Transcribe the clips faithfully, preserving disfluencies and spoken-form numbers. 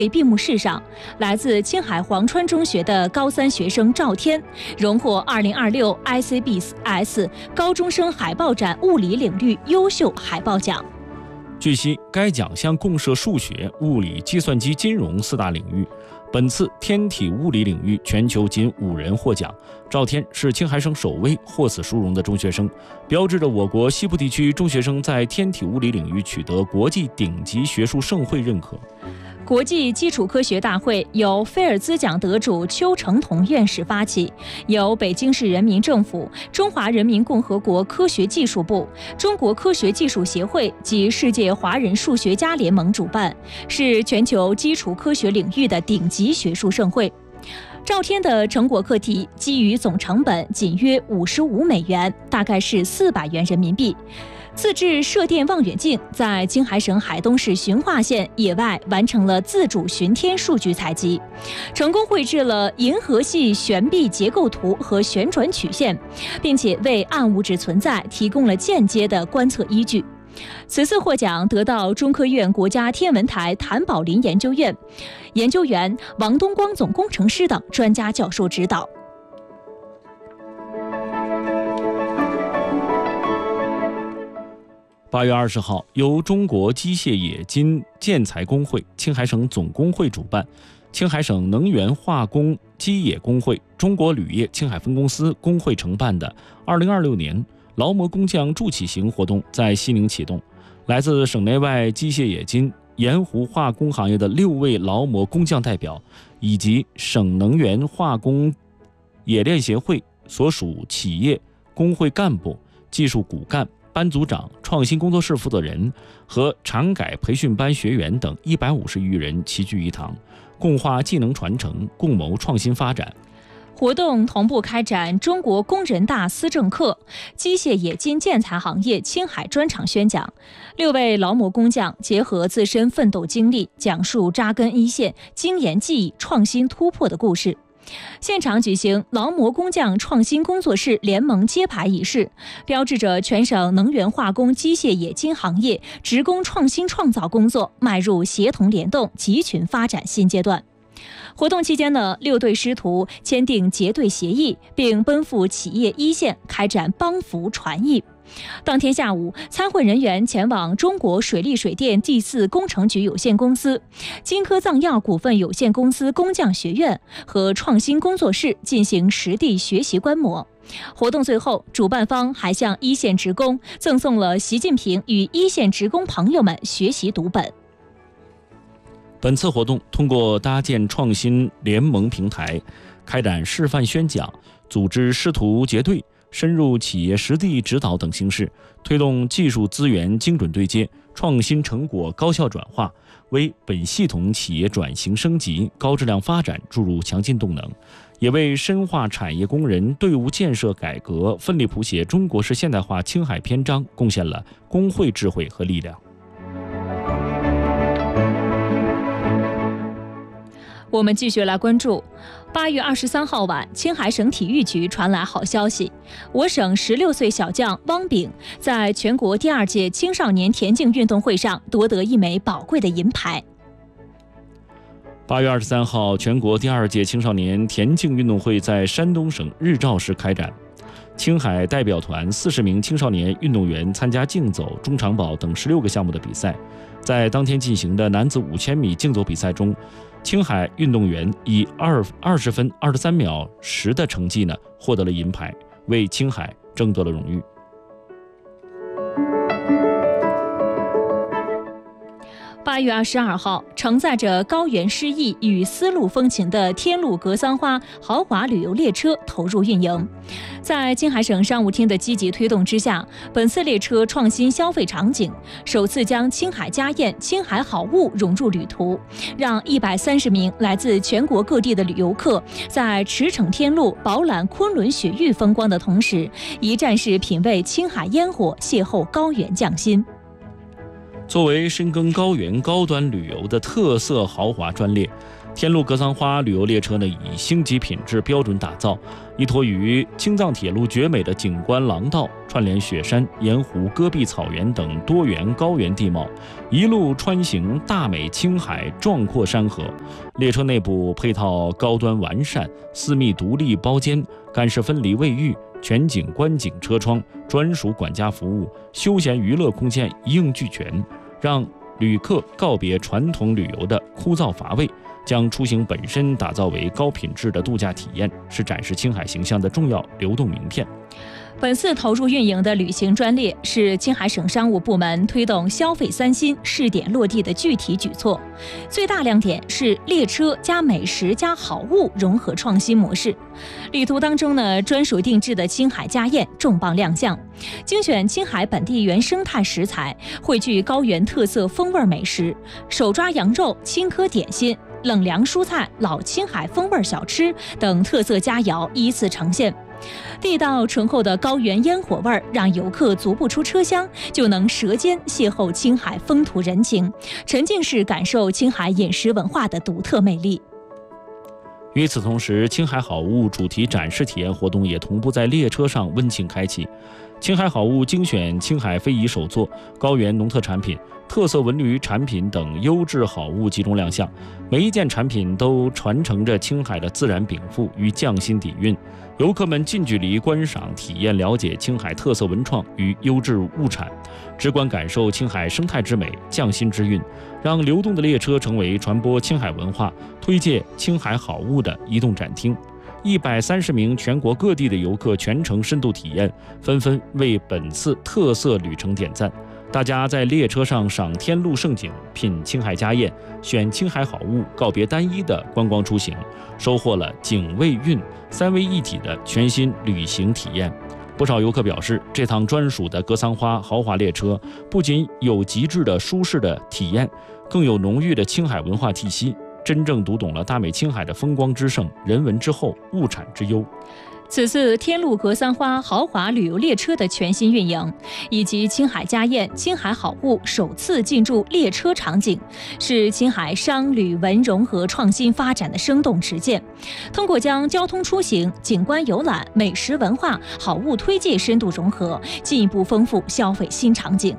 闭幕式上，来自青海黄川中学的高三学生赵天荣获二零二六 I C B S 高中生海报展物理领域优秀海报奖。 据悉，该奖项共设数学、物理、计算机、金融四大领域。本次天体物理领域全球仅五人获奖，赵天是青海省首位获此殊荣的中学生，标志着我国西部地区中学生在天体物理领域取得国际顶级学术盛会认可。 国际基础科学大会由菲尔兹奖得主邱成桐院士发起，由北京市人民政府、中华人民共和国科学技术部、中国科学技术协会及世界华人数学家联盟主办，是全球基础科学领域的顶级学术盛会。赵天的成果课题基于总成本仅约五十五美元，大概是四百元人民币。自制射电望远镜在青海省海东市循化县野外完成了自主巡天数据采集，成功绘制了银河系旋臂结构图和旋转曲线，并且为暗物质存在提供了间接的观测依据。此次获奖得到中科院国家天文台谭宝林研究院研究员王东光总工程师等专家教授指导。 八月二十号，由中国机械冶金建材工会、青海省总工会主办，青海省能源化工机冶工会、中国铝业青海分公司工会承办的二零二六年劳模工匠助起行活动在西宁启动。来自省内外机械冶金、盐湖化工行业的六位劳模工匠代表，以及省能源化工冶炼协会所属企业工会干部、技术骨干、班组长、创新工作室负责人和厂改培训班学员等一百五十余人齐聚一堂，共话技能传承，共谋创新发展。 活动同步开展中国工人大思政课、机械冶金建材行业青海专场宣讲。六位劳模工匠结合自身奋斗经历，讲述扎根一线、精研技艺、创新突破的故事。现场举行劳模工匠创新工作室联盟揭牌仪式，标志着全省能源化工机械冶金行业职工创新创造工作迈入协同联动、集群发展新阶段。活动期间呢，六对师徒签订结对协议，并奔赴企业一线开展帮扶传艺。当天下午，参会人员前往中国水利水电第四工程局有限公司、金科藏药股份有限公司工匠学院和创新工作室进行实地学习观摩。活动最后，主办方还向一线职工赠送了习近平与一线职工朋友们学习读本。 本次活动通过搭建创新联盟平台，开展示范宣讲、组织师徒结对、深入企业实地指导等形式，推动技术资源精准对接、创新成果高效转化，为本系统企业转型升级、高质量发展注入强劲动能，也为深化产业工人队伍建设改革、奋力谱写中国式现代化青海篇章贡献了工会智慧和力量。 我们继续来关注，八月二十三号晚，青海省体育局传来好消息，我省十六岁小将汪炳在全国第二届青少年田径运动会上夺得一枚宝贵的银牌。 八月二十三号，全国第二届青少年田径运动会在山东省日照市开展。青海代表团四十名青少年运动员参加竞走、中长跑等十六个项目的比赛。在当天进行的男子五千米竞走比赛中，青海运动员以二二十分二十三秒十的成绩呢，获得了银牌，为青海争得了荣誉。 八月二十二号，承载着高原诗意与丝路风情的天路格桑花豪华旅游列车投入运营。在青海省商务厅的积极推动之下，本次列车创新消费场景，首次将青海家宴、青海好物融入旅途，让一百三十名来自全国各地的旅游客在驰骋天路、饱览昆仑雪域风光的同时，一站式品味青海烟火，邂逅高原匠心。作为深耕高原高端旅游的特色豪华专列， 天路格桑花旅游列车呢，以星级品质标准打造，依托于青藏铁路绝美的景观廊道，串联雪山、盐湖、戈壁草原等多元高原地貌，一路穿行大美青海壮阔山河。列车内部配套高端完善、私密独立包间、干湿分离卫浴、全景观景车窗、专属管家服务、休闲娱乐空间一应俱全，让旅客告别传统旅游的枯燥乏味，将出行本身打造为高品质的度假体验，是展示青海形象的重要流动名片。 本次投入运营的旅行专列是青海省商务部门推动消费三新试点落地的具体举措，最大亮点是列车加美食加好物融合创新模式。旅途当中呢，专属定制的青海家宴重磅亮相，精选青海本地原生态食材，汇聚高原特色风味美食，手抓羊肉、青稞点心、冷凉蔬菜、老青海风味小吃等特色佳肴依次呈现。地道醇厚的高原烟火味儿，让游客足不出车厢就能舌尖邂逅青海风土人情，沉浸式感受青海饮食文化的独特魅力。 与此同时，青海好物主题展示体验活动也同步在列车上温情开启。青海好物精选青海非遗手作、高原农特产品、特色文旅产品等优质好物集中亮相，每一件产品都传承着青海的自然禀赋与匠心底蕴。游客们近距离观赏、体验、了解青海特色文创与优质物产，直观感受青海生态之美、匠心之韵，让流动的列车成为传播青海文化、推介青海好物的移动展厅。一百三十名全国各地的游客全程深度体验，纷纷为本次特色旅程点赞。大家在列车上赏天路胜景，品青海家宴，选青海好物，告别单一的观光出行，收获了景味韵三位一体的全新旅行体验。不少游客表示，这趟专属的格桑花豪华列车不仅有极致的舒适的体验，更有浓郁的青海文化气息，真正读懂了大美青海的风光之盛、人文之厚、物产之优。 此次天路格桑花豪华旅游列车的全新运营，以及青海家宴、青海好物首次进驻列车场景，是青海商旅文融合创新发展的生动实践。通过将交通出行、景观游览、美食文化、好物推介深度融合，进一步丰富消费新场景。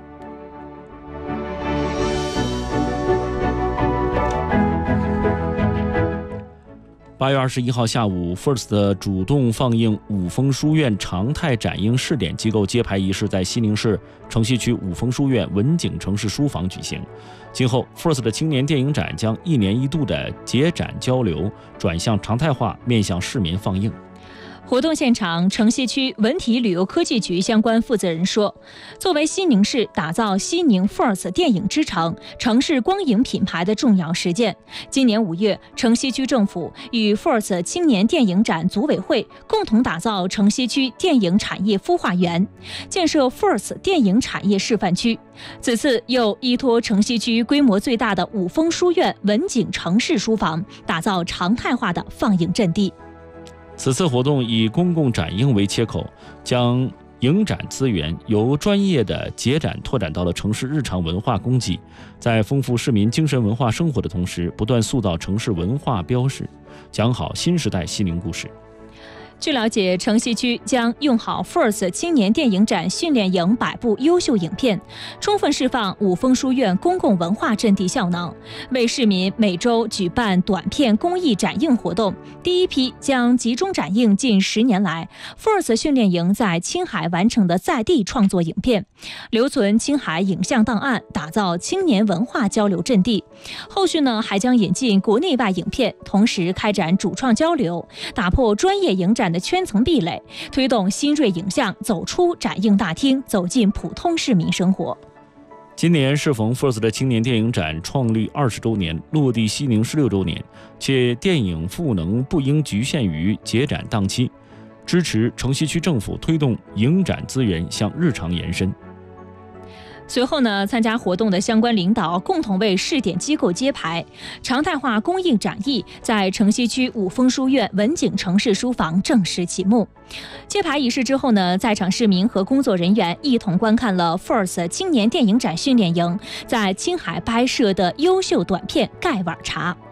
八月二十一号下午 ，F I R S T 主动放映五峰书院常态展映试点机构揭牌仪式在西宁市城西区五峰书院文景城市书房举行。今后 F I R S T 的青年电影展将一年一度的节展交流转向常态化，面向市民放映。 活动现场，城西区文体旅游科技局相关负责人说，作为西宁市打造西宁 F I R S T 电影之城、城市光影品牌的重要实践，今年五月，城西区政府与 F I R S T 青年电影展组委会共同打造城西区电影产业孵化园，建设 F I R S T 电影产业示范区。此次又依托城西区规模最大的五峰书院文景城市书房，打造常态化的放映阵地。 此次活动以公共展映为切口，将影展资源由专业的节展拓展到了城市日常文化供给，在丰富市民精神文化生活的同时，不断塑造城市文化标识，讲好新时代西宁故事。 据了解，城西区将用好 F I R S T 青年电影展训练营百部优秀影片，充分释放五峰书院公共文化阵地效能，为市民每周举办短片公益展映活动。第一批将集中展映近十年来 F I R S T 训练营在青海完成的在地创作影片，留存青海影像档案，打造青年文化交流阵地。后续呢，还将引进国内外影片，同时开展主创交流，打破专业影展的圈层壁垒，推动新锐影像走出展映大厅，走进普通市民生活。 今年适逢 F I R S T 的青年电影展创立二十周年，落地西宁十六周年，且电影赋能不应局限于节展档期，支持城西区政府推动影展资源向日常延伸。 随后呢，参加活动的相关领导共同为试点机构揭牌，常态化公映展映在城西区五峰书院文景城市书房正式启幕。揭牌仪式之后呢，在场市民和工作人员一同观看了 F I R S T 青年电影展训练营在青海拍摄的优秀短片《盖碗茶》。